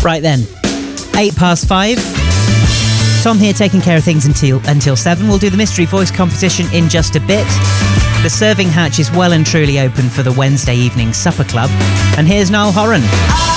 Right then, 5:08. Tom here taking care of things until 7. We'll do the mystery voice competition in just a bit. The serving hatch is well and truly open for the Wednesday evening supper club. And here's Niall Horan.